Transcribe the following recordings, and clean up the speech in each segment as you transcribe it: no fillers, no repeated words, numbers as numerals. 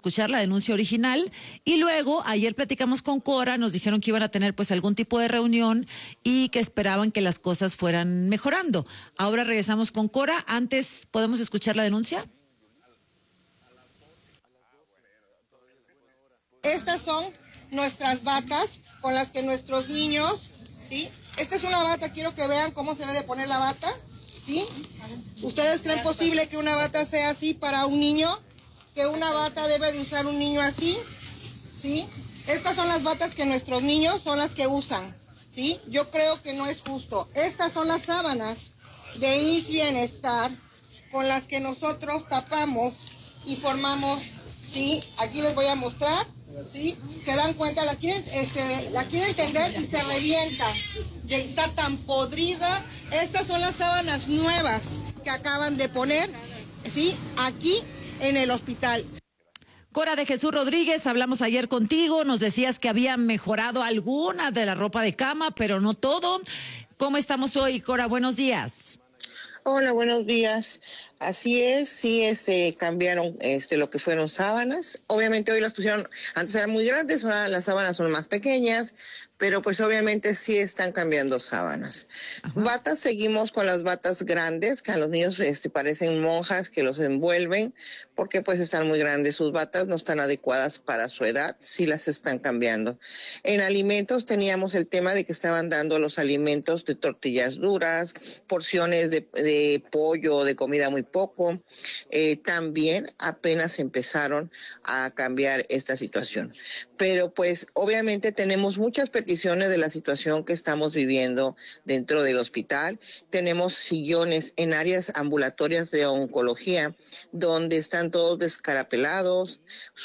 escuchar la denuncia original y luego ayer platicamos con Cora, nos dijeron que iban a tener pues algún tipo de reunión y que esperaban que las cosas fueran mejorando. Ahora regresamos con Cora. Antes, ¿podemos escuchar la denuncia? Estas son nuestras batas con las que nuestros niños, ¿sí? Esta es una bata, quiero que vean cómo se debe de poner la bata, ¿sí? ¿Ustedes creen posible que una bata sea así para un niño? ¿Que una bata debe de usar un niño así? ¿Sí? Estas son las batas que nuestros niños son las que usan, ¿sí? Yo creo que no es justo. Estas son las sábanas de IMSS Bienestar con las que nosotros tapamos y formamos, ¿sí? Aquí les voy a mostrar. ¿Sí? Se dan cuenta, la quieren tender y se revienta de estar tan podrida. Estas son las sábanas nuevas que acaban de poner, ¿sí? Aquí en el hospital. Cora de Jesús Rodríguez, hablamos ayer contigo, nos decías que había mejorado alguna de la ropa de cama, pero no todo. ¿Cómo estamos hoy, Cora? Buenos días. Hola, buenos días. Así es, sí, cambiaron lo que fueron sábanas. Obviamente hoy las pusieron, antes eran muy grandes, ahora las sábanas son más pequeñas, pero pues obviamente sí están cambiando sábanas. Ajá. Batas, seguimos con las batas grandes, que a los niños parecen monjas que los envuelven, porque pues están muy grandes. Sus batas no están adecuadas para su edad, sí las están cambiando. En alimentos teníamos el tema de que estaban dando los alimentos de tortillas duras, porciones de pollo, de comida muy poco. También apenas empezaron a cambiar esta situación. Pero pues obviamente tenemos muchas peticiones de la situación que estamos viviendo dentro del hospital. Tenemos sillones en áreas ambulatorias de oncología donde están todos descarapelados,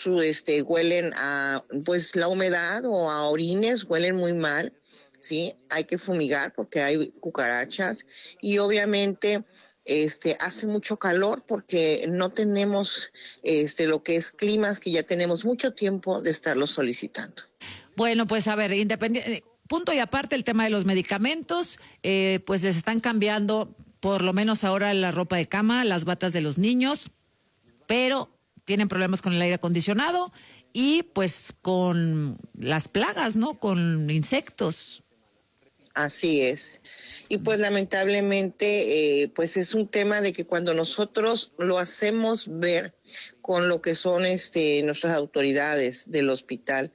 huelen a pues la humedad o a orines, huelen muy mal. Sí, hay que fumigar porque hay cucarachas y obviamente hace mucho calor porque no tenemos lo que es climas que ya tenemos mucho tiempo de estarlos solicitando. Bueno, pues a ver, punto y aparte el tema de los medicamentos, pues les están cambiando por lo menos ahora la ropa de cama, las batas de los niños, pero tienen problemas con el aire acondicionado y pues con las plagas, ¿no? Con insectos. Así es. Y pues lamentablemente, pues es un tema de que cuando nosotros lo hacemos ver con lo que son nuestras autoridades del hospital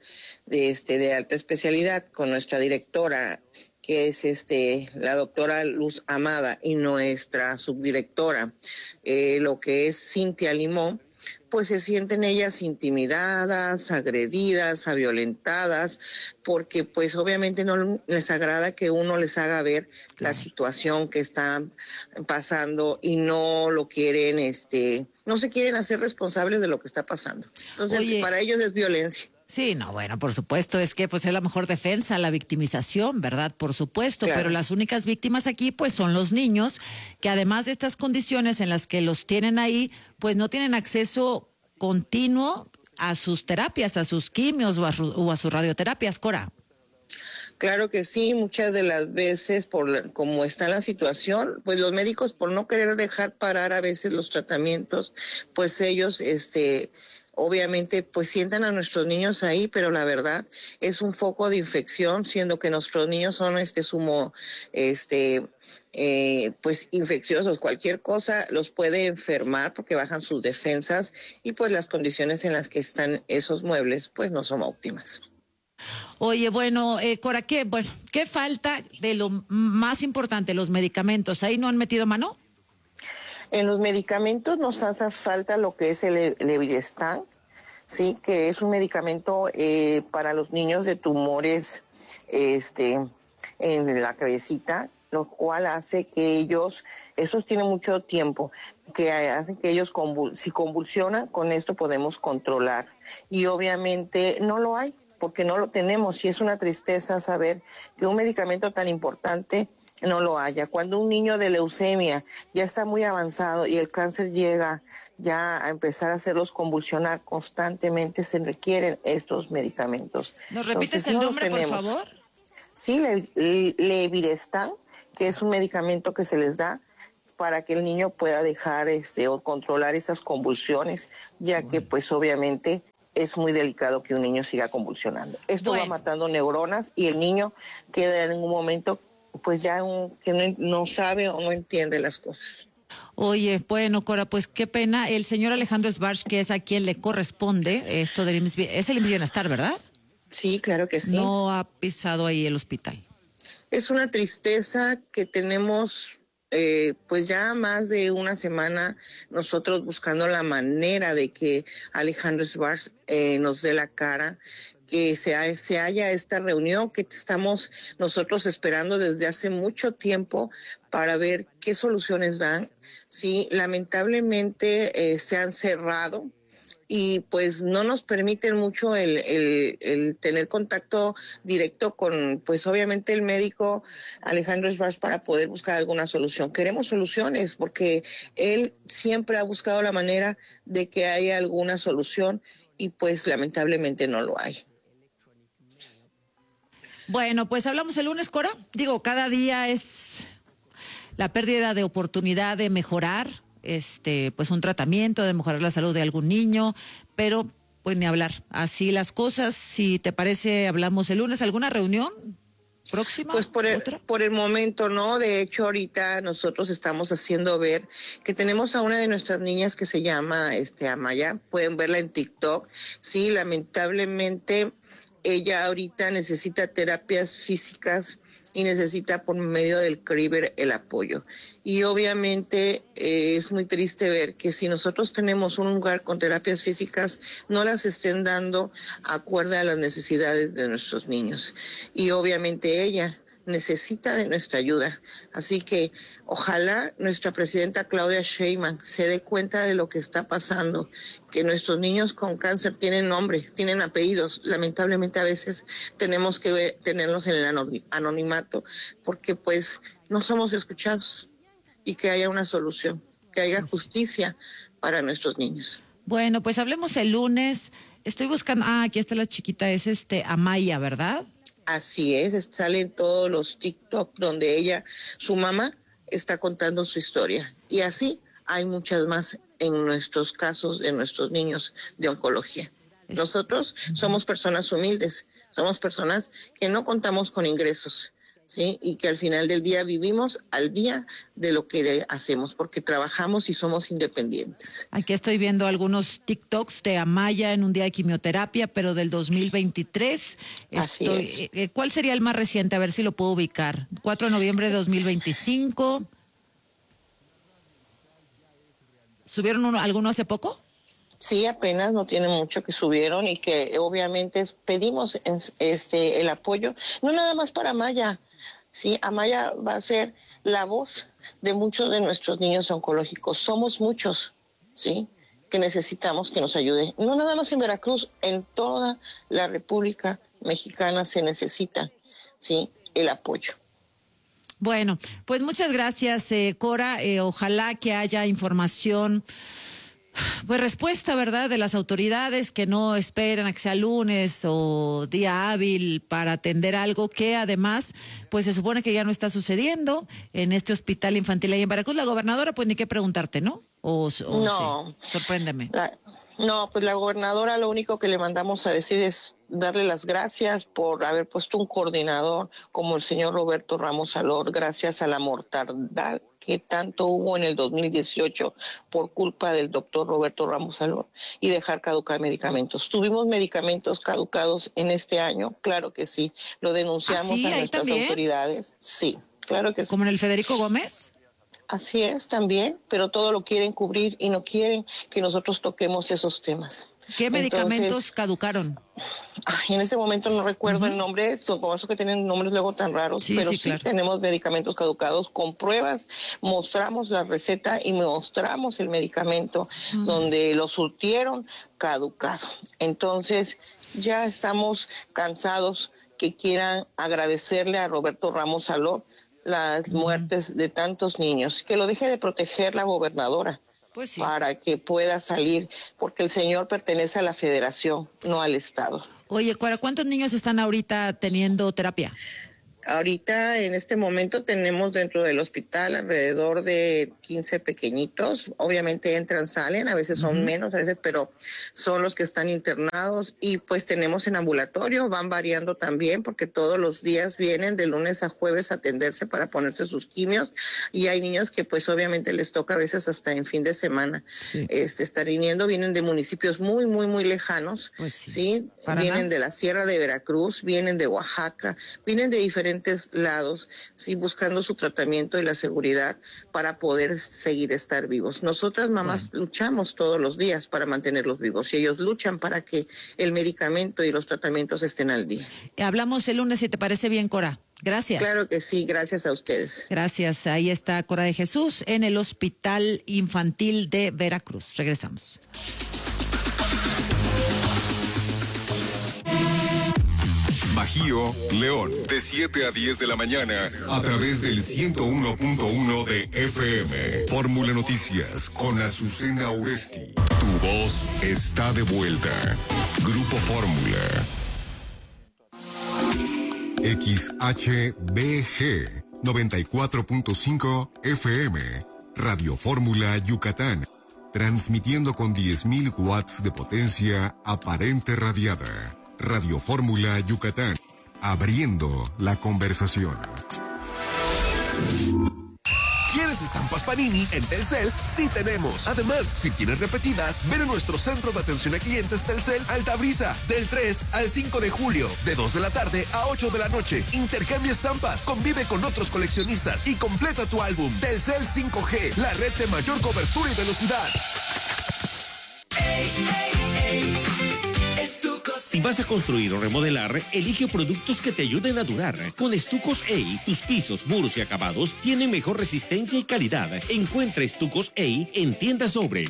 de alta especialidad, con nuestra directora, que es la doctora Luz Amada, y nuestra subdirectora, lo que es Cintia Limón, pues se sienten ellas intimidadas, agredidas, violentadas, porque pues obviamente no les agrada que uno les haga ver la situación que están pasando y no lo quieren, no se quieren hacer responsables de lo que está pasando. Entonces, para ellos es violencia. Sí, no, bueno, por supuesto, es que pues es la mejor defensa, la victimización, ¿verdad? Por supuesto, claro. Pero las únicas víctimas aquí pues son los niños, que además de estas condiciones en las que los tienen ahí, pues no tienen acceso continuo a sus terapias, a sus quimios o a sus radioterapias, Cora. Claro que sí, muchas de las veces, como está la situación, pues los médicos por no querer dejar parar a veces los tratamientos, pues ellos, obviamente, pues sientan a nuestros niños ahí, pero la verdad es un foco de infección, siendo que nuestros niños son pues infecciosos. Cualquier cosa los puede enfermar porque bajan sus defensas y pues las condiciones en las que están esos muebles pues no son óptimas. Oye, bueno, Cora, ¿qué falta de lo más importante, los medicamentos? ¿Ahí no han metido mano? En los medicamentos nos hace falta lo que es el Levirestan, sí, que es un medicamento para los niños de tumores en la cabecita, lo cual hace que esos tienen mucho tiempo, que hacen que ellos si convulsionan, con esto podemos controlar. Y obviamente no lo hay, porque no lo tenemos, y es una tristeza saber que un medicamento tan importante no lo haya. Cuando un niño de leucemia ya está muy avanzado y el cáncer llega ya a empezar a hacerlos convulsionar constantemente, se requieren estos medicamentos. ¿Nos repites el nombre, por favor? Sí, Levirestan, que es un medicamento que se les da para que el niño pueda dejar o controlar esas convulsiones, ya que pues obviamente es muy delicado que un niño siga convulsionando. Esto Bueno. va matando neuronas y el niño queda en un momento pues ya que no sabe o no entiende las cosas. Oye, bueno, Cora, pues qué pena. El señor Alejandro Sbarch, que es a quien le corresponde esto del IMSS, es el IMSS Bienestar, ¿verdad? Sí, claro que sí. No ha pisado ahí el hospital. Es una tristeza que tenemos pues ya más de una semana nosotros buscando la manera de que Alejandro Sbarch nos dé la cara, que se haya esta reunión que estamos nosotros esperando desde hace mucho tiempo para ver qué soluciones dan. Sí, lamentablemente se han cerrado y pues no nos permiten mucho el tener contacto directo con, pues obviamente el médico Alejandro Sbarch para poder buscar alguna solución. Queremos soluciones porque él siempre ha buscado la manera de que haya alguna solución y pues lamentablemente no lo hay. Bueno, pues hablamos el lunes, Cora. Digo, cada día es la pérdida de oportunidad de mejorar pues un tratamiento, de mejorar la salud de algún niño, pero pues ni hablar. Así las cosas. Si te parece, hablamos el lunes. ¿Alguna reunión próxima? Pues por el momento no. De hecho, ahorita nosotros estamos haciendo ver que tenemos a una de nuestras niñas que se llama Amaya. Pueden verla en TikTok. Sí, lamentablemente ella ahorita necesita terapias físicas y necesita por medio del CRIBER el apoyo. Y obviamente es muy triste ver que si nosotros tenemos un lugar con terapias físicas, no las estén dando acorde a las necesidades de nuestros niños. Y obviamente ella necesita de nuestra ayuda. Así que ojalá nuestra presidenta Claudia Sheinbaum se dé cuenta de lo que está pasando, que nuestros niños con cáncer tienen nombre, tienen apellidos. Lamentablemente a veces tenemos que tenerlos en el anonimato porque pues no somos escuchados y que haya una solución, que haya justicia para nuestros niños. Bueno, pues hablemos el lunes. Estoy buscando, aquí está la chiquita, es Amaya, ¿verdad? Así es, sale en todos los TikTok donde su mamá está contando su historia. Y así hay muchas más en nuestros casos de nuestros niños de oncología. Nosotros somos personas humildes, somos personas que no contamos con ingresos, ¿sí? Y que al final del día vivimos al día de lo que hacemos, porque trabajamos y somos independientes. Aquí estoy viendo algunos TikToks de Amaya en un día de quimioterapia, pero del 2023. Así es. ¿Cuál sería el más reciente? A ver si lo puedo ubicar. 4 de noviembre de 2025. ¿Subieron alguno hace poco? Sí, apenas, no tiene mucho que subieron y que obviamente pedimos el apoyo, no nada más para Amaya. Sí, Amaya va a ser la voz de muchos de nuestros niños oncológicos. Somos muchos, ¿sí?, que necesitamos que nos ayude. No nada más en Veracruz, en toda la República Mexicana se necesita, ¿sí?, el apoyo. Bueno, pues muchas gracias, Cora. Ojalá que haya información, pues respuesta, ¿verdad?, de las autoridades, que no esperan a que sea lunes o día hábil para atender algo que además, pues se supone que ya no está sucediendo en este hospital infantil ahí en Veracruz. La gobernadora, pues ni qué preguntarte, ¿no? No. Sí, sorpréndeme. No, pues la gobernadora lo único que le mandamos a decir es darle las gracias por haber puesto un coordinador como el señor Roberto Ramos Salor, gracias a la mortandad que tanto hubo en el 2018 por culpa del doctor Roberto Ramos Salor y dejar caducar medicamentos. ¿Tuvimos medicamentos caducados en este año? Claro que sí. Lo denunciamos ¿Sí? a nuestras autoridades. Sí, claro que sí. ¿Como en el Federico Gómez? Así es también, pero todo lo quieren cubrir y no quieren que nosotros toquemos esos temas. ¿Qué medicamentos caducaron? En este momento no recuerdo el nombre, como eso que tienen nombres luego tan raros, pero sí claro, tenemos medicamentos caducados con pruebas, mostramos la receta y mostramos el medicamento donde lo surtieron caducado. Entonces ya estamos cansados que quieran agradecerle a Roberto Ramos Salor las muertes de tantos niños, que lo deje de proteger la gobernadora. Pues sí, para que pueda salir, porque el señor pertenece a la federación, no al estado. Oye, Cora, ¿cuántos niños están ahorita teniendo terapia? Ahorita, en este momento, tenemos dentro del hospital alrededor de 15 pequeñitos. Obviamente entran, salen, a veces son menos, a veces, pero son los que están internados. Y pues tenemos en ambulatorio, van variando también, porque todos los días vienen de lunes a jueves a atenderse para ponerse sus quimios. Y hay niños que pues obviamente les toca a veces hasta en fin de semana estar viniendo. Vienen de municipios muy, muy, muy lejanos, Pues ¿sí? Vienen de la Sierra de Veracruz, vienen de Oaxaca, vienen de diferentes lados, sí, buscando su tratamiento y la seguridad para poder seguir estar vivos. Nosotras mamás luchamos todos los días para mantenerlos vivos y ellos luchan para que el medicamento y los tratamientos estén al día. Hablamos el lunes, si te parece bien, Cora. Gracias. Claro que sí, gracias a ustedes. Gracias. Ahí está Cora de Jesús en el Hospital Infantil de Veracruz. Regresamos. Bajío, León, de 7 a 10 de la mañana, a través del 101.1 de FM. Fórmula Noticias, con Azucena Uresti. Tu voz está de vuelta. Grupo Fórmula. XHBG, 94.5 FM. Radio Fórmula Yucatán. Transmitiendo con 10.000 watts de potencia aparente radiada. Radio Fórmula Yucatán, abriendo la conversación. ¿Quieres estampas Panini? En Telcel sí tenemos. Además, si tienes repetidas, ven a nuestro centro de atención a clientes Telcel Altabrisa, del 3 al 5 de julio, de 2 de la tarde a 8 de la noche. Intercambia estampas, convive con otros coleccionistas y completa tu álbum. Telcel 5G, la red de mayor cobertura y velocidad. Si vas a construir o remodelar, elige productos que te ayuden a durar. Con Estucos EI, tus pisos, muros y acabados tienen mejor resistencia y calidad. Encuentra Estucos EI en tiendas Sobre.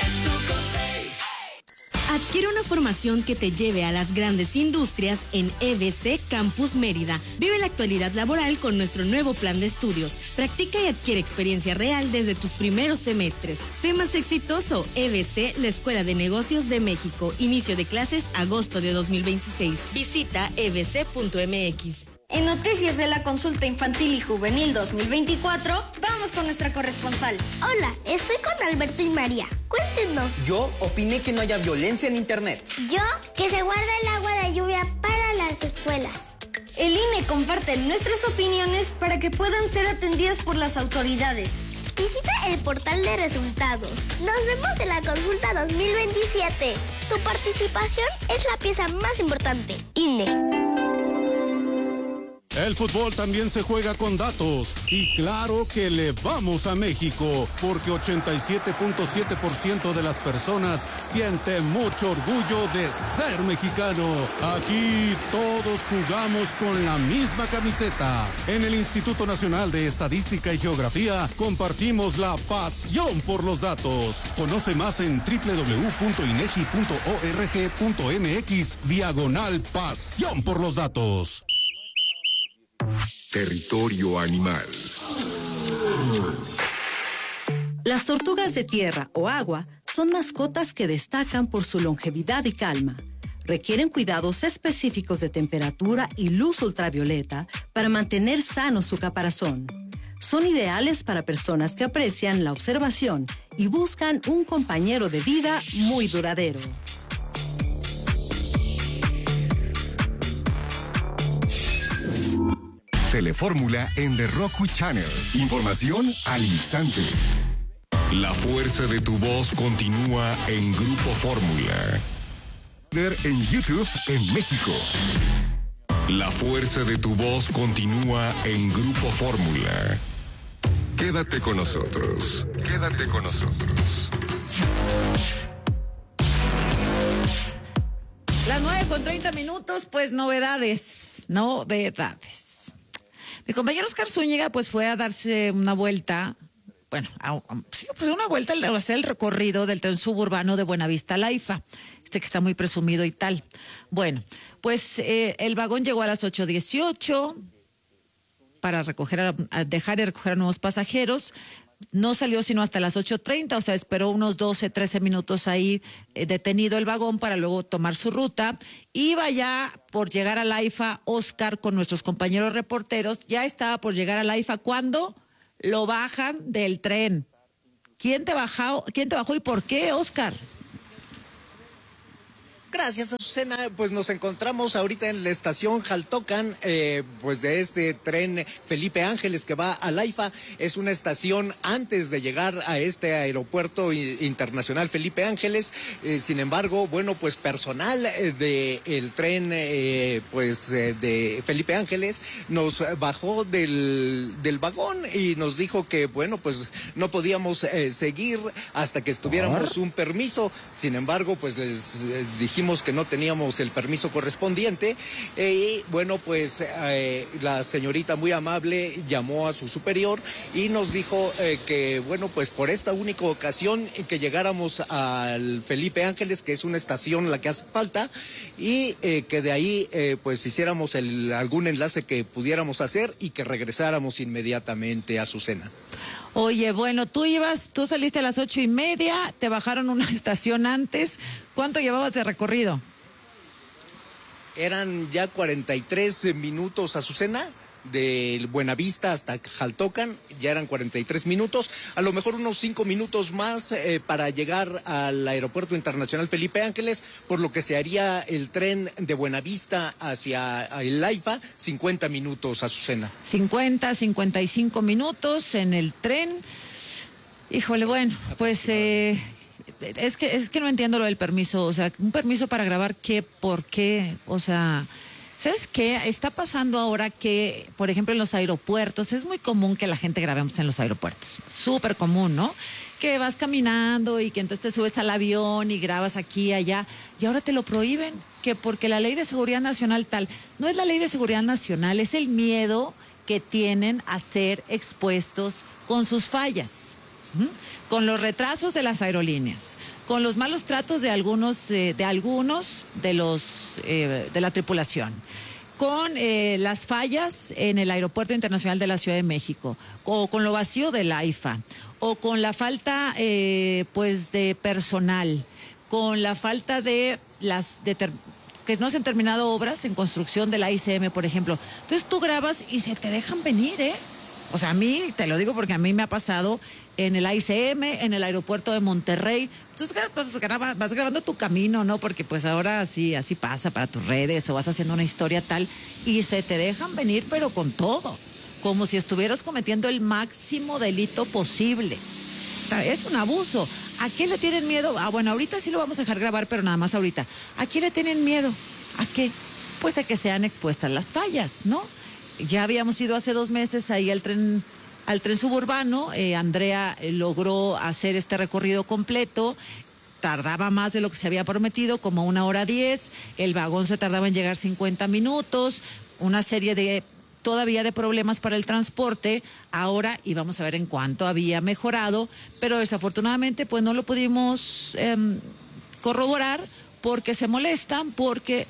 Adquiere una formación que te lleve a las grandes industrias en EBC Campus Mérida. Vive la actualidad laboral con nuestro nuevo plan de estudios. Practica y adquiere experiencia real desde tus primeros semestres. Sé más exitoso. EBC, la Escuela de Negocios de México. Inicio de clases agosto de 2026. Visita ebc.mx. En Noticias de la Consulta Infantil y Juvenil 2024, vamos con nuestra corresponsal. Hola, estoy con Alberto y María. Cuéntenos. Yo opiné que no haya violencia en internet. Yo, que se guarda el agua de lluvia para las escuelas. El INE comparte nuestras opiniones para que puedan ser atendidas por las autoridades. Visita el portal de resultados. Nos vemos en la consulta 2027. Tu participación es la pieza más importante. INE. El fútbol también se juega con datos y claro que le vamos a México porque 87.7% de las personas sienten mucho orgullo de ser mexicano. Aquí todos jugamos con la misma camiseta. En el Instituto Nacional de Estadística y Geografía compartimos la pasión por los datos. Conoce más en www.inegi.org.mx/pasión por los datos. Territorio animal. Las tortugas de tierra o agua son mascotas que destacan por su longevidad y calma. Requieren cuidados específicos de temperatura y luz ultravioleta para mantener sano su caparazón. Son ideales para personas que aprecian la observación y buscan un compañero de vida muy duradero. Telefórmula en The Roku Channel. Información al instante. La fuerza de tu voz continúa en Grupo Fórmula. En YouTube en México. La fuerza de tu voz continúa en Grupo Fórmula. Quédate con nosotros. Quédate con nosotros. Las 9:30, pues novedades. Mi compañero Oscar Zúñiga pues fue a darse una vuelta, una vuelta a hacer el recorrido del tren suburbano de Buenavista a Laifa, que está muy presumido y tal. Bueno, pues el vagón llegó a las 8:18 para dejar y recoger a nuevos pasajeros. no salió sino hasta las 8:30, o sea, esperó unos 12, 13 minutos ahí detenido el vagón para luego tomar su ruta. Iba ya por llegar a la IFA, Oscar, con nuestros compañeros reporteros, ya estaba por llegar a la IFA cuando lo bajan del tren. ¿Quién te bajó y por qué, Oscar? Gracias, Azucena. Pues nos encontramos ahorita en la estación Jaltocan, pues de este tren Felipe Ángeles que va a Laifa. Es una estación antes de llegar a este aeropuerto internacional Felipe Ángeles. Sin embargo, bueno, pues personal del tren, de Felipe Ángeles nos bajó del vagón y nos dijo que, bueno, pues no podíamos seguir hasta que estuviéramos un permiso. Sin embargo, pues les dijimos que no teníamos el permiso correspondiente y bueno, pues la señorita muy amable llamó a su superior y nos dijo que bueno, pues por esta única ocasión que llegáramos al Felipe Ángeles, que es una estación la que hace falta, y que de ahí pues hiciéramos algún enlace que pudiéramos hacer y que regresáramos inmediatamente a Azucena. Oye, bueno, tú saliste a las 8:30, te bajaron una estación antes. ¿Cuánto llevabas de recorrido? Eran ya 43 minutos, Azucena, de Buenavista hasta Jaltocan, ya eran 43 minutos, a lo mejor unos 5 minutos más para llegar al Aeropuerto Internacional Felipe Ángeles, por lo que se haría el tren de Buenavista hacia el Laifa, 50 minutos, Azucena. 55 minutos en el tren. Híjole, bueno, pues es que no entiendo lo del permiso, o sea, un permiso para grabar, ¿qué? ¿Por qué? O sea, ¿sabes qué? Está pasando ahora que, por ejemplo, en los aeropuertos, es muy común que la gente grabemos en los aeropuertos. Súper común, ¿no? Que vas caminando y que entonces te subes al avión y grabas aquí y allá. Y ahora te lo prohíben, que porque la ley de seguridad nacional tal. No es la ley de seguridad nacional, es el miedo que tienen a ser expuestos con sus fallas. Con los retrasos de las aerolíneas, con los malos tratos de algunos de la tripulación, con las fallas en el Aeropuerto Internacional de la Ciudad de México, o con lo vacío de la IFA, o con la falta de personal, con la falta de que no se han terminado obras en construcción de la ICM, por ejemplo. Entonces tú grabas y se te dejan venir, O sea, a mí, te lo digo porque a mí me ha pasado en el ICM, en el aeropuerto de Monterrey. Entonces vas grabando tu camino, ¿no? Porque pues ahora así pasa para tus redes o vas haciendo una historia tal y se te dejan venir, pero con todo. Como si estuvieras cometiendo el máximo delito posible. Es un abuso. ¿A qué le tienen miedo? Bueno, ahorita sí lo vamos a dejar grabar, pero nada más ahorita. ¿A qué le tienen miedo? ¿A qué? Pues a que sean expuestas las fallas, ¿no? Ya habíamos ido hace 2 meses ahí al tren suburbano. Andrea logró hacer este recorrido completo. Tardaba más de lo que se había prometido, como 1:10. El vagón se tardaba en llegar 50 minutos. Una serie todavía de problemas para el transporte. Ahora, y vamos a ver en cuánto había mejorado, pero desafortunadamente pues no lo pudimos corroborar porque se molestan, porque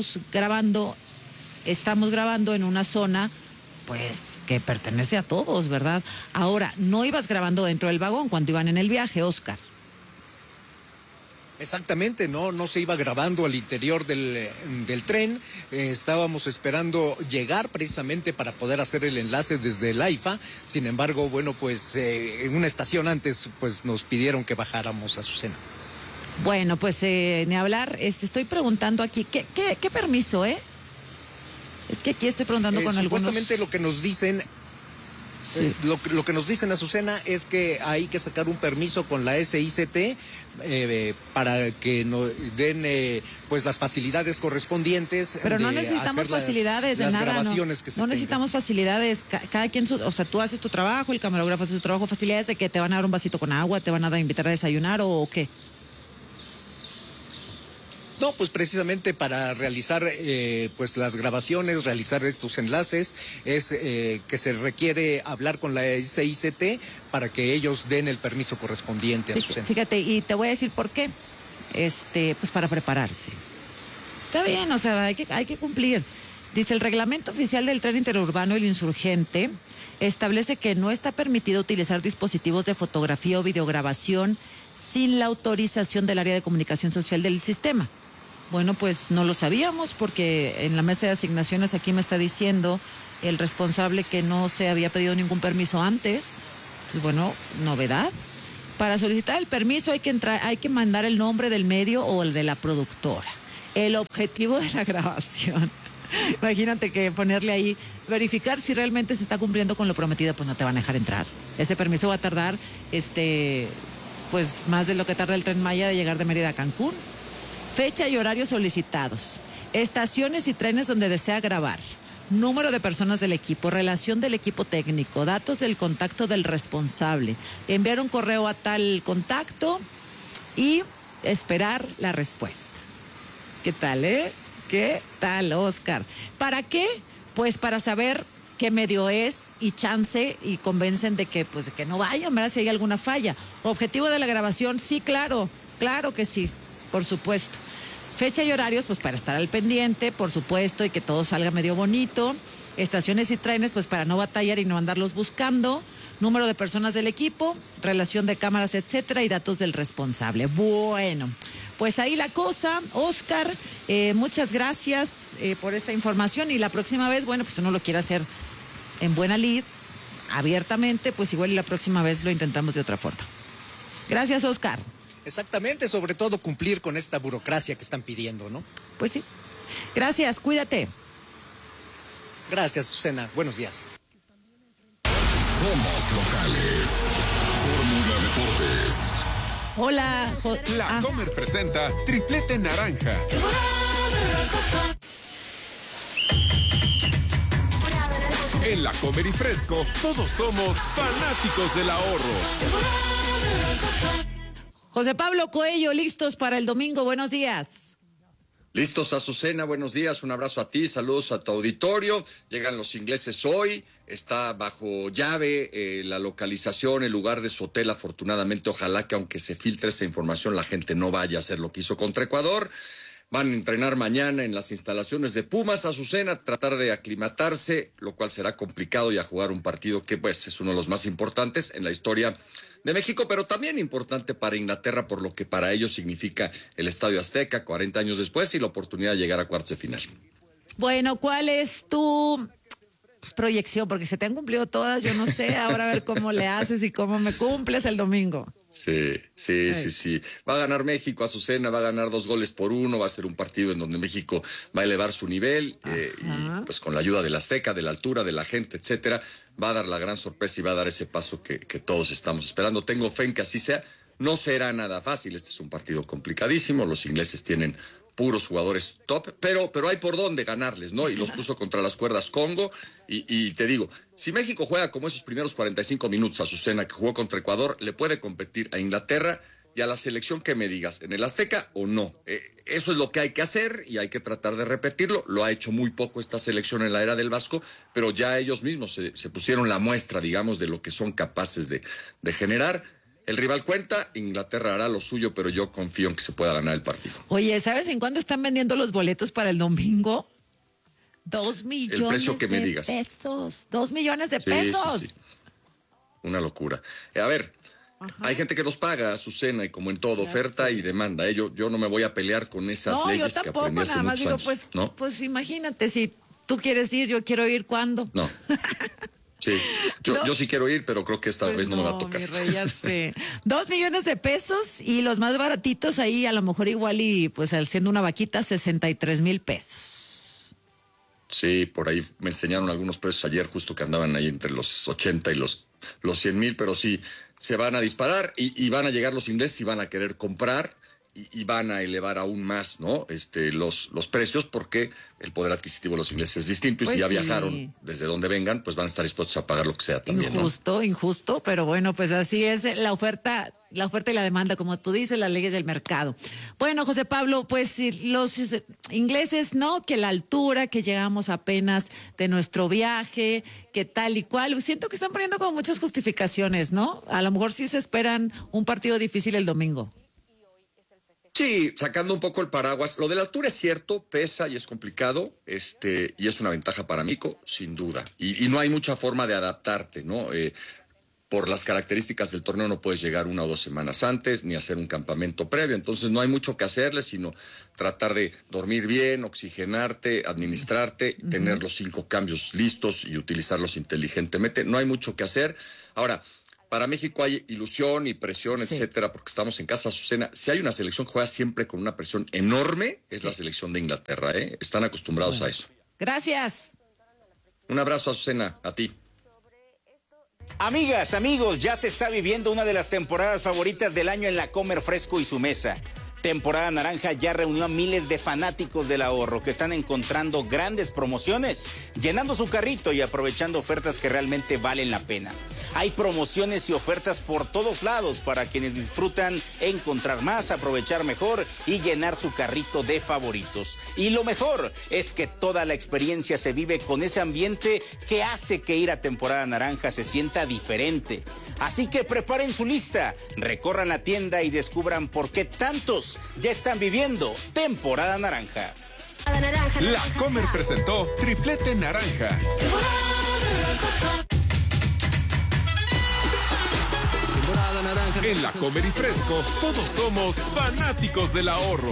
estamos grabando en una zona pues que pertenece a todos, ¿verdad? Ahora, no ibas grabando dentro del vagón cuando iban en el viaje, Oscar. Exactamente, no se iba grabando al interior del tren. Estábamos esperando llegar precisamente para poder hacer el enlace desde el AIFA. Sin embargo, bueno, pues en una estación antes pues nos pidieron que bajáramos a Azucena. Bueno, pues ni hablar. Estoy preguntando aquí, ¿qué permiso, Es que aquí estoy preguntando con algunos... Supuestamente lo que nos dicen... Sí. Lo que nos dicen, Azucena, es que hay que sacar un permiso con la SICT para que nos den pues las facilidades correspondientes. Pero no necesitamos facilidades de nada. Grabaciones que no necesitamos facilidades. Cada quien, o sea, tú haces tu trabajo, el camarógrafo hace su trabajo, facilidades de que te van a dar un vasito con agua, te van a invitar a desayunar o qué. No, pues precisamente para realizar pues las grabaciones, realizar estos enlaces, es que se requiere hablar con la SICT para que ellos den el permiso correspondiente a Azucena. Fíjate, y te voy a decir por qué. Pues para prepararse. Está bien, o sea, hay que cumplir. Dice, el reglamento oficial del tren interurbano El Insurgente establece que no está permitido utilizar dispositivos de fotografía o videograbación sin la autorización del área de comunicación social del sistema. Bueno, pues no lo sabíamos porque en la mesa de asignaciones aquí me está diciendo el responsable que no se había pedido ningún permiso antes. Pues bueno, novedad. Para solicitar el permiso hay que mandar el nombre del medio o el de la productora, el objetivo de la grabación. Imagínate que ponerle ahí, verificar si realmente se está cumpliendo con lo prometido, pues no te van a dejar entrar. Ese permiso va a tardar, pues más de lo que tarda el Tren Maya de llegar de Mérida a Cancún. Fecha y horarios solicitados. Estaciones y trenes donde desea grabar. Número de personas del equipo, relación del equipo técnico, datos del contacto del responsable. Enviar un correo a tal contacto y esperar la respuesta. ¿Qué tal, ¿Qué tal, Oscar? ¿Para qué? Pues para saber qué medio es y chance y convencen de que no vayan, ¿verdad? Si hay alguna falla. Objetivo de la grabación, sí, claro que sí, por supuesto. Fecha y horarios, pues para estar al pendiente, por supuesto, y que todo salga medio bonito. Estaciones y trenes, pues para no batallar y no andarlos buscando. Número de personas del equipo, relación de cámaras, etcétera, y datos del responsable. Bueno, pues ahí la cosa. Oscar, muchas gracias por esta información, y la próxima vez, bueno, pues uno lo quiere hacer en buena lid, abiertamente, pues igual y la próxima vez lo intentamos de otra forma. Gracias, Oscar. Exactamente, sobre todo cumplir con esta burocracia que están pidiendo, ¿no? Pues sí. Gracias, cuídate. Gracias, Azucena. Buenos días. Somos locales. Fórmula Deportes. Hola. La Comer presenta Triplete Naranja. En La Comer y Fresco, todos somos fanáticos del ahorro. José Pablo Coello, listos para el domingo. Buenos días. Listos, Azucena, buenos días, un abrazo a ti, saludos a tu auditorio. Llegan los ingleses hoy, está bajo llave la localización, el lugar de su hotel. Afortunadamente, ojalá que aunque se filtre esa información, la gente no vaya a hacer lo que hizo contra Ecuador. Van a entrenar mañana en las instalaciones de Pumas, Azucena, tratar de aclimatarse, lo cual será complicado, y a jugar un partido que pues es uno de los más importantes en la historia de México, pero también importante para Inglaterra por lo que para ellos significa el Estadio Azteca 40 años después y la oportunidad de llegar a cuartos de final. Bueno, ¿cuál es tu proyección? Porque se te han cumplido todas, yo no sé, ahora a ver cómo le haces y cómo me cumples el domingo. Sí. Va a ganar México, Azucena, va a ganar 2-1, va a ser un partido en donde México va a elevar su nivel y pues con la ayuda del Azteca, de la altura, de la gente, etcétera, va a dar la gran sorpresa y va a dar ese paso que todos estamos esperando. Tengo fe en que así sea. No será nada fácil, este es un partido complicadísimo, los ingleses tienen puros jugadores top, pero hay por dónde ganarles, ¿no? Y los puso contra las cuerdas Congo, y te digo, si México juega como esos primeros 45 minutos, Azucena, que jugó contra Ecuador, le puede competir a Inglaterra y a la selección que me digas, en el Azteca o no. Eso es lo que hay que hacer y hay que tratar de repetirlo. Lo ha hecho muy poco esta selección en la era del Vasco, pero ya ellos mismos se pusieron la muestra, digamos, de lo que son capaces de generar. El rival cuenta, Inglaterra hará lo suyo, pero yo confío en que se pueda ganar el partido. Oye, ¿sabes en cuánto están vendiendo los boletos para el domingo? 2 millones el precio que me de digas. pesos. 2 millones de pesos. Sí. Una locura. A ver, hay gente que los paga, Azucena, y como en todo, oferta y demanda. Yo no me voy a pelear con esas leyes que aprendí hace muchos años. Pues, ¿no? Pues imagínate, si tú quieres ir, yo quiero ir, ¿cuándo? No. Sí, yo sí quiero ir, pero creo que esta vez no me va a tocar. Mi rey, ya sé. 2 millones de pesos, y los más baratitos ahí, a lo mejor igual y pues siendo una vaquita, 63,000 pesos. Sí, por ahí me enseñaron algunos precios ayer, justo que andaban ahí entre los 80 y los 100,000, pero sí, se van a disparar y van a llegar los ingleses y van a querer comprar y van a elevar aún más, ¿no? Los precios, porque el poder adquisitivo de los ingleses es distinto, y pues si ya sí. viajaron desde donde vengan, pues van a estar dispuestos a pagar lo que sea también. Injusto, pero bueno, pues así es la oferta y la demanda, como tú dices, las leyes del mercado. Bueno, José Pablo, pues los ingleses, ¿no? Que la altura, que llegamos apenas de nuestro viaje, que tal y cual. Siento que están poniendo como muchas justificaciones, ¿no? A lo mejor sí se esperan un partido difícil el domingo. Sí, sacando un poco el paraguas. Lo de la altura es cierto, pesa y es complicado, y es una ventaja para México, sin duda. Y no hay mucha forma de adaptarte, ¿no? Por las características del torneo no puedes llegar 1 o 2 semanas antes, ni hacer un campamento previo. Entonces no hay mucho que hacerle, sino tratar de dormir bien, oxigenarte, administrarte, tener los 5 cambios listos y utilizarlos inteligentemente. No hay mucho que hacer. Ahora, para México hay ilusión y presión, etcétera, porque estamos en casa, Azucena. Si hay una selección que juega siempre con una presión enorme, es la selección de Inglaterra, ¿eh? Están acostumbrados a eso. Gracias. Un abrazo, Azucena, a ti. Amigas, amigos, ya se está viviendo una de las temporadas favoritas del año en La Comer Fresco y su mesa. Temporada Naranja ya reunió a miles de fanáticos del ahorro que están encontrando grandes promociones, llenando su carrito y aprovechando ofertas que realmente valen la pena. Hay promociones y ofertas por todos lados para quienes disfrutan encontrar más, aprovechar mejor y llenar su carrito de favoritos. Y lo mejor es que toda la experiencia se vive con ese ambiente que hace que ir a Temporada Naranja se sienta diferente. Así que preparen su lista, recorran la tienda y descubran por qué tantos ya están viviendo Temporada Naranja. La Comer presentó Triplete Naranja. En La Comer y Fresco, todos somos fanáticos del ahorro.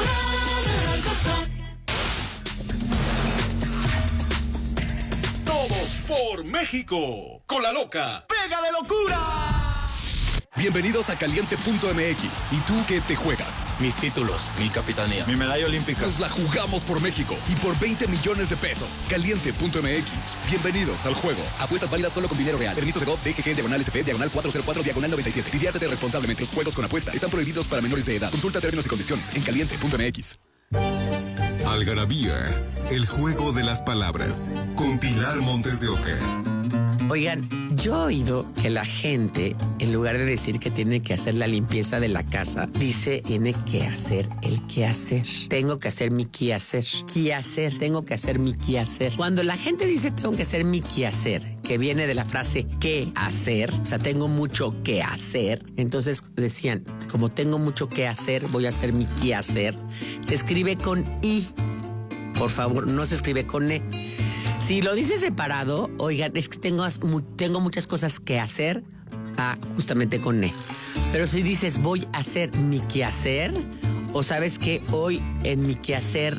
Todos por México. Con la loca. ¡Pega de locura! Bienvenidos a Caliente.mx. ¿Y tú qué te juegas? Mis títulos, mi capitanía, mi medalla olímpica. Nos la jugamos por México y por 20 millones de pesos. Caliente.mx. Bienvenidos al juego. Apuestas válidas solo con dinero real. Permiso de GOV, DGG, /SP, /404, /97. Diviértete responsablemente. Los juegos con apuesta están prohibidos para menores de edad. Consulta términos y condiciones en Caliente.mx. Algarabía, el juego de las palabras. Con Pilar Montes de Oca. Oigan, yo he oído que la gente, en lugar de decir que tiene que hacer la limpieza de la casa, dice tiene que hacer el quehacer. Tengo que hacer mi quehacer. Quehacer, tengo que hacer mi quehacer. Cuando la gente dice tengo que hacer mi quehacer, que viene de la frase qué hacer, o sea, tengo mucho que hacer, entonces decían, como tengo mucho que hacer, voy a hacer mi quehacer. Se escribe con I, por favor, no se escribe con E. Si lo dices separado, oigan, es que tengo muchas cosas que hacer, justamente con E. Pero si dices voy a hacer mi quehacer, o sabes que hoy en mi quehacer...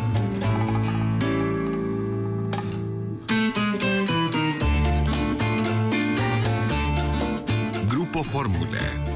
Grupo Fórmula.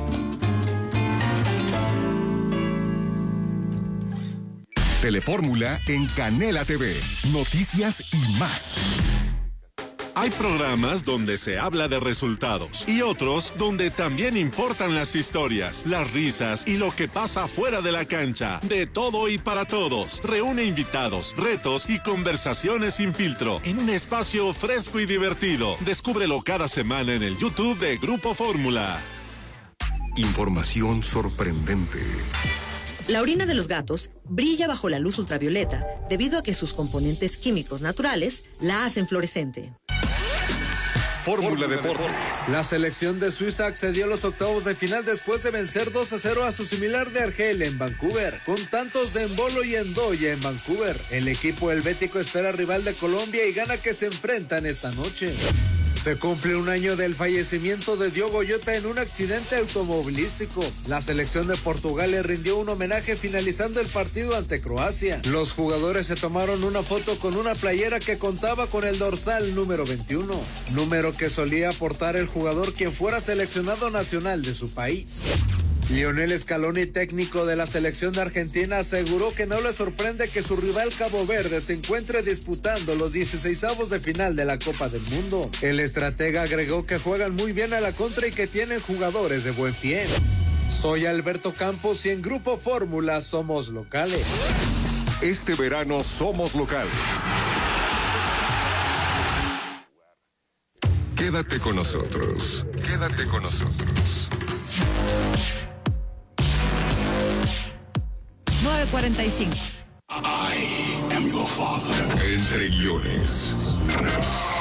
Telefórmula en Canela TV. Noticias y más. Hay programas donde se habla de resultados y otros donde también importan las historias, las risas y lo que pasa fuera de la cancha. De todo y para todos. Reúne invitados, retos y conversaciones sin filtro en un espacio fresco y divertido. Descúbrelo cada semana en el YouTube de Grupo Fórmula. Información sorprendente. La orina de los gatos brilla bajo la luz ultravioleta debido a que sus componentes químicos naturales la hacen fluorescente. Fórmula Deportes. La selección de Suiza accedió a los octavos de final después de vencer 2-0 a su similar de Argelia en Vancouver, con tantos de Embolo y Endoya en Vancouver. El equipo helvético espera rival de Colombia y Ghana que se enfrentan esta noche. Se cumple un año del fallecimiento de Diogo Jota en un accidente automovilístico. La selección de Portugal le rindió un homenaje finalizando el partido ante Croacia. Los jugadores se tomaron una foto con una playera que contaba con el dorsal número 21, número que solía portar el jugador quien fuera seleccionado nacional de su país. Lionel Scaloni, técnico de la selección de Argentina, aseguró que no le sorprende que su rival Cabo Verde se encuentre disputando los 16avos de final de la Copa del Mundo. El estratega agregó que juegan muy bien a la contra y que tienen jugadores de buen pie. Soy Alberto Campos y en Grupo Fórmula somos locales. Este verano somos locales. Quédate con nosotros. Quédate con nosotros. 9:45. I am your father. Entre guiones.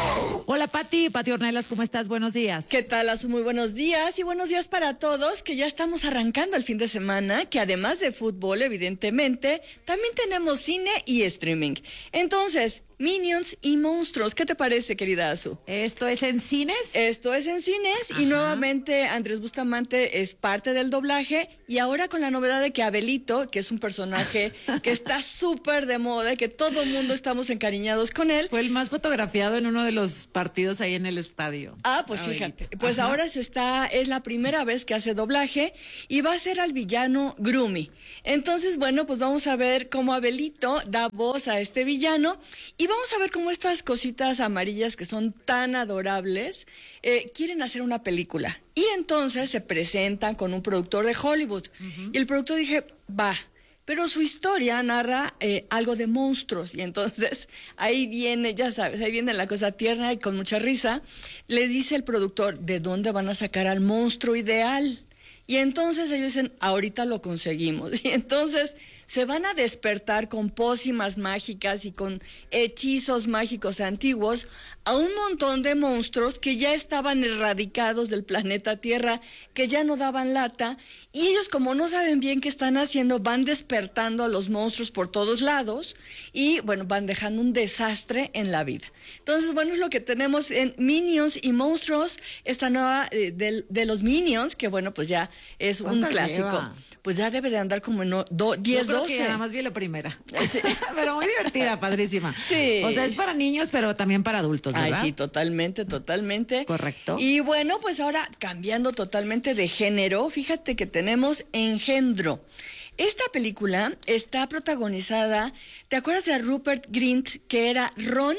Hola, Pati Ornelas, ¿cómo estás? Buenos días. ¿Qué tal, Azu? Muy buenos días y buenos días para todos, que ya estamos arrancando el fin de semana, que además de fútbol, evidentemente, también tenemos cine y streaming. Entonces, Minions y Monstruos, ¿qué te parece, querida Azu? ¿Esto es en cines? Esto es en cines. Ajá. Y nuevamente Andrés Bustamante es parte del doblaje y ahora con la novedad de que Abelito, que es un personaje que está súper de moda y que todo el mundo estamos encariñados con él. Fue el más fotografiado en uno de los partidos ahí en el estadio. Ah, pues fíjate, pues ajá, ahora es la primera vez que hace doblaje y va a ser al villano Grumi. Entonces, bueno, pues vamos a ver cómo Abelito da voz a este villano y vamos a ver cómo estas cositas amarillas que son tan adorables quieren hacer una película. Y entonces se presentan con un productor de Hollywood. Y el productor dije, va. Pero su historia narra algo de monstruos y entonces ahí viene, ya sabes, ahí viene la cosa tierna y con mucha risa. Le dice el productor, ¿de dónde van a sacar al monstruo ideal? Y entonces ellos dicen, ahorita lo conseguimos. Y entonces se van a despertar con pócimas mágicas y con hechizos mágicos antiguos a un montón de monstruos que ya estaban erradicados del planeta Tierra, que ya no daban lata, y ellos, como no saben bien qué están haciendo, van despertando a los monstruos por todos lados y, bueno, van dejando un desastre en la vida. Entonces, bueno, es lo que tenemos en Minions y Monstruos, esta nueva de los Minions, que, bueno, pues ya es un clásico. Lleva? Pues ya debe de andar como en 10, 12. Que nada más vi la primera. Sí. Pero muy divertida, padrísima. Sí. O sea, es para niños, pero también para adultos, ¿verdad? Ay, sí, totalmente. Correcto. Y bueno, pues ahora cambiando totalmente de género, fíjate que tenemos Engendro. Esta película está protagonizada, ¿te acuerdas de Rupert Grint, que era Ron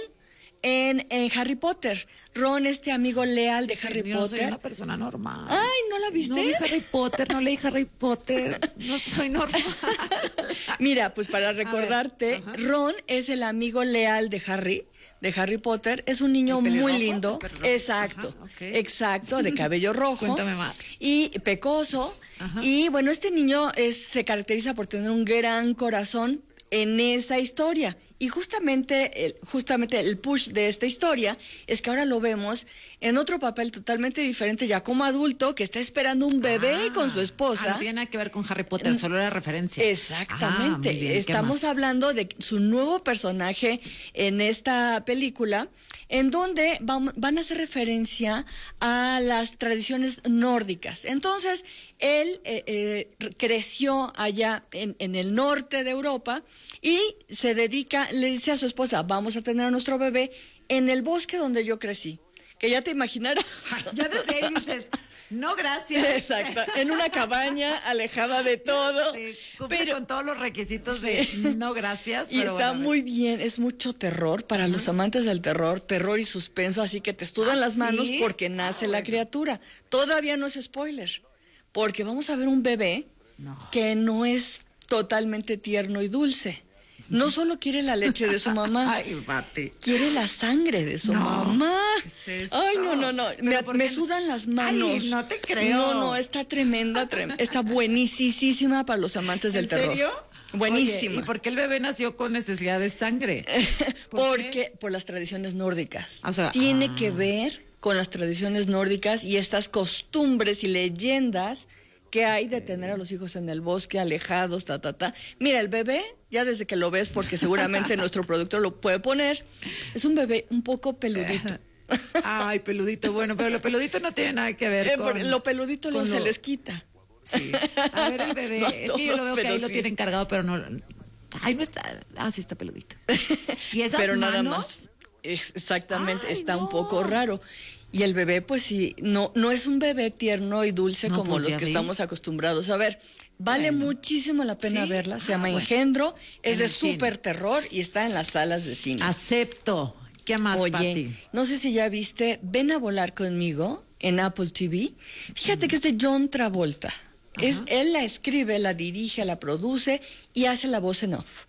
en Harry Potter? Ron, este amigo leal de Harry Potter. Soy una persona normal. Ay, ¿no la viste? No vi Harry Potter, no leí Harry Potter. No soy normal. Mira, pues para recordarte, Ron es el amigo leal de Harry Potter. Es un niño muy lindo. Exacto, ajá, okay. Exacto, de cabello rojo. Cuéntame más. Y pecoso. Ajá. Y bueno, este niño se caracteriza por tener un gran corazón en esa historia. Y justamente el push de esta historia es que ahora lo vemos en otro papel totalmente diferente, ya como adulto, que está esperando un bebé con su esposa. No tiene nada que ver con Harry Potter, solo era referencia. Exactamente. Bien, estamos hablando de su nuevo personaje en esta película, en donde van a hacer referencia a las tradiciones nórdicas. Entonces, él creció allá en el norte de Europa y le dice a su esposa, vamos a tener a nuestro bebé en el bosque donde yo crecí. Que ya te imaginarás. Ya desde ahí dices, no, gracias. Exacto, en una cabaña alejada de todo. Sí, pero con todos los requisitos de no, gracias. Y está muy bien, es mucho terror para los amantes del terror y suspenso, así que te sudan las manos porque nace la criatura. Todavía no es spoiler, porque vamos a ver un bebé que no es totalmente tierno y dulce. No solo quiere la leche de su mamá, quiere la sangre de su mamá. ¿Qué es esto? Ay, no. Me sudan las manos. Ay, no te creo. No, está tremenda. Está buenísima para los amantes del terror. ¿En serio? Buenísima. Oye, ¿y por qué el bebé nació con necesidad de sangre? Por las tradiciones nórdicas. O sea, tiene que ver con las tradiciones nórdicas y estas costumbres y leyendas que hay de tener a los hijos en el bosque, alejados, Mira, el bebé, ya desde que lo ves, porque seguramente nuestro productor lo puede poner, es un bebé un poco peludito. Ay, peludito, bueno, pero lo peludito no tiene nada que ver con... Lo peludito se les quita. Sí. A ver, el bebé, no, es que yo lo veo que ahí lo tienen cargado, pero no... Ay, no está... Ah, sí está peludito. ¿Y esas pero manos? Nada más, exactamente, está un poco raro. Y el bebé, pues sí, no es un bebé tierno y dulce como los que estamos acostumbrados a ver. Vale muchísimo la pena verla. Se llama Engendro, es de súper terror y está en las salas de cine. Acepto. ¿Qué más, Pati? No sé si ya viste Ven a volar conmigo en Apple TV. Fíjate que es de John Travolta. Él la escribe, la dirige, la produce y hace la voz en off.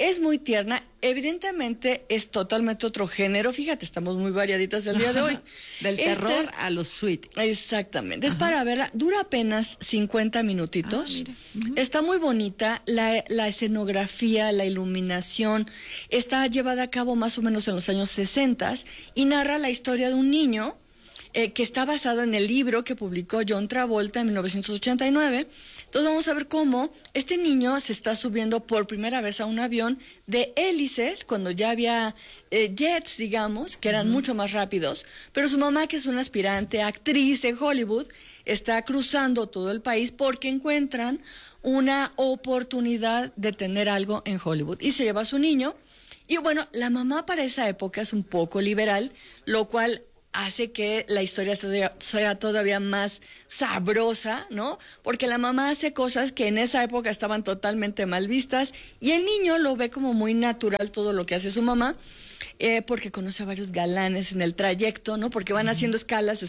Es muy tierna. Evidentemente es totalmente otro género. Fíjate, estamos muy variaditas el día de hoy. Del terror a los sweet. Exactamente. Es para verla. Dura apenas 50 minutitos. Está muy bonita. La escenografía, la iluminación está llevada a cabo más o menos en los años 60 y narra la historia de un niño que está basado en el libro que publicó John Travolta en 1989. Entonces vamos a ver cómo este niño se está subiendo por primera vez a un avión de hélices, cuando ya había jets, digamos, que eran mucho más rápidos, pero su mamá, que es una aspirante actriz en Hollywood, está cruzando todo el país porque encuentran una oportunidad de tener algo en Hollywood. Y se lleva a su niño, y bueno, la mamá para esa época es un poco liberal, lo cual hace que la historia sea todavía más sabrosa, ¿no? Porque la mamá hace cosas que en esa época estaban totalmente mal vistas y el niño lo ve como muy natural todo lo que hace su mamá, porque conoce a varios galanes en el trayecto, ¿no? Porque van haciendo escalas,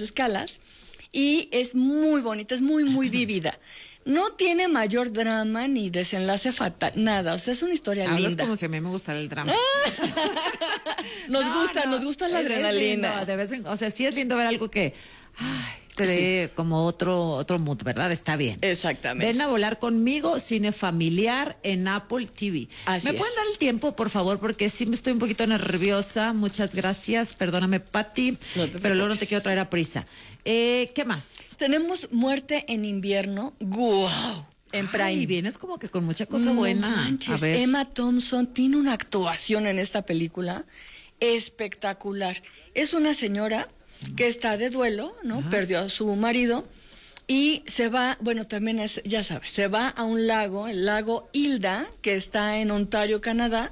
y es muy bonita, es muy, muy vívida. No tiene mayor drama ni desenlace fatal, nada. O sea, es una historia Hablas linda. como si a mí me gustara el drama. Nos gusta la adrenalina. Lindo, o sea, sí es lindo ver algo que te dé como otro mood, ¿verdad? Está bien. Exactamente. Ven a volar conmigo, cine familiar en Apple TV. Así ¿Me pueden dar el tiempo, por favor? Porque sí me estoy un poquito nerviosa. Muchas gracias. Perdóname, Pati, pero luego no te quiero traer a prisa. ¿Qué más? Tenemos Muerte en invierno. ¡Guau! En Prime. Y vienes como que con mucha cosa buena. Manches, a ver. Emma Thompson tiene una actuación en esta película espectacular. Es una señora que está de duelo, ¿no? Perdió a su marido y se va, bueno, también es, ya sabes, se va a un lago, el lago Hilda, que está en Ontario, Canadá,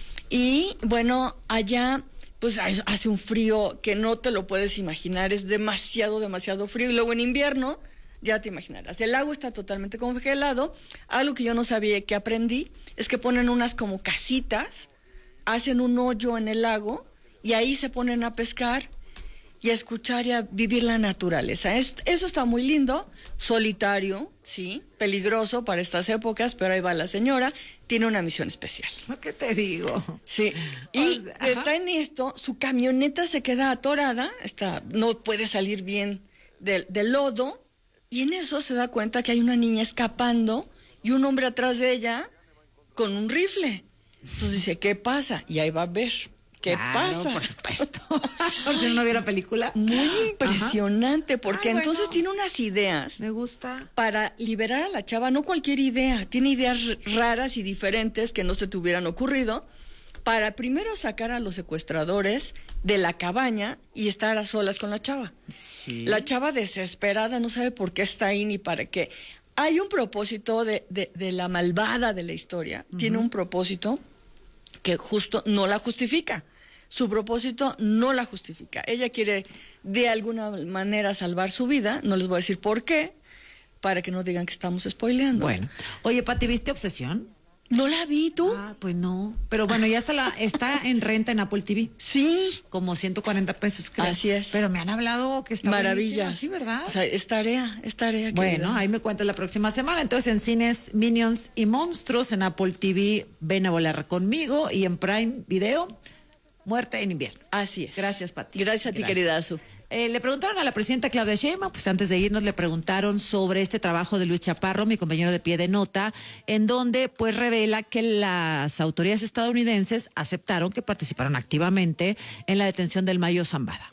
y bueno, allá pues hace un frío que no te lo puedes imaginar, es demasiado frío, y luego en invierno, ya te imaginarás, el lago está totalmente congelado. Algo que yo no sabía, que aprendí, es que ponen unas como casitas, hacen un hoyo en el lago, y ahí se ponen a pescar, y a escuchar y a vivir la naturaleza. Eso está muy lindo, solitario, sí, peligroso para estas épocas, pero ahí va la señora, tiene una misión especial. ¿Qué te digo? Sí, y está en esto, su camioneta se queda atorada, no puede salir bien del lodo, y en eso se da cuenta que hay una niña escapando y un hombre atrás de ella con un rifle. Entonces dice, ¿qué pasa? Y ahí va a ver. ¿Qué pasa? Por supuesto. Por si no viera película. Muy impresionante, porque entonces bueno, tiene unas ideas. Me gusta. Para liberar a la chava, no cualquier idea. Tiene ideas raras y diferentes que no se te hubieran ocurrido. Para primero sacar a los secuestradores de la cabaña y estar a solas con la chava. Sí. La chava desesperada, no sabe por qué está ahí ni para qué. Hay un propósito de la malvada de la historia. Tiene un propósito que justo no la justifica. Su propósito no la justifica. Ella quiere de alguna manera salvar su vida, no les voy a decir por qué, para que no digan que estamos spoileando. Bueno, oye, Pati, ¿viste Obsesión? ¿No la vi tú? Pues no, pero bueno, ya está en renta en Apple TV. Sí. Como 140 pesos, creo. Así es. Pero me han hablado que está maravillas. Sí, ¿verdad? O sea, es tarea. Bueno, ahí me cuentas la próxima semana. Entonces, en cines, Minions y Monstruos, en Apple TV, Ven a volar conmigo, y en Prime Video, Muerte en invierno. Así es. Gracias, Pati. Gracias a ti, querida Azu. Le preguntaron a la presidenta Claudia Sheinbaum, pues antes de irnos le preguntaron sobre este trabajo de Luis Chaparro, mi compañero de Pie de Nota, en donde pues revela que las autoridades estadounidenses aceptaron que participaron activamente en la detención del Mayo Zambada.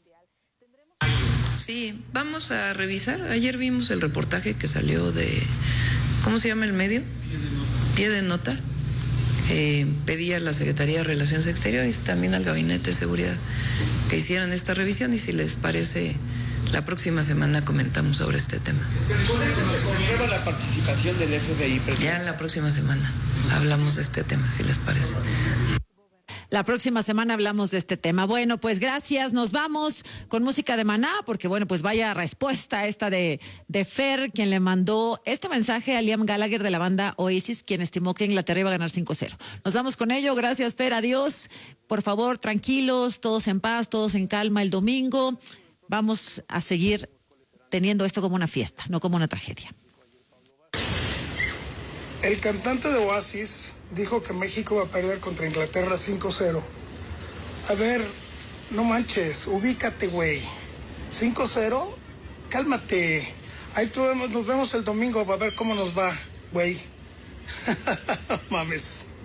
Sí, vamos a revisar. Ayer vimos el reportaje que salió de, ¿cómo se llama el medio? Pie de Nota. Pedí a la Secretaría de Relaciones Exteriores, también al Gabinete de Seguridad, que hicieran esta revisión, y si les parece, la próxima semana comentamos sobre este tema. ¿Comprueba la participación del FBI? Ya la próxima semana hablamos de este tema, si les parece. La próxima semana hablamos de este tema. Bueno, pues gracias. Nos vamos con música de Maná, porque bueno, pues vaya respuesta esta de Fer, quien le mandó este mensaje a Liam Gallagher de la banda Oasis, quien estimó que Inglaterra iba a ganar 5-0. Nos vamos con ello. Gracias, Fer. Adiós. Por favor, tranquilos, todos en paz, todos en calma el domingo. Vamos a seguir teniendo esto como una fiesta, no como una tragedia. El cantante de Oasis dijo que México va a perder contra Inglaterra 5-0. A ver, no manches, ubícate, güey. 5-0, cálmate. Ahí nos vemos el domingo para ver cómo nos va, güey. Mames.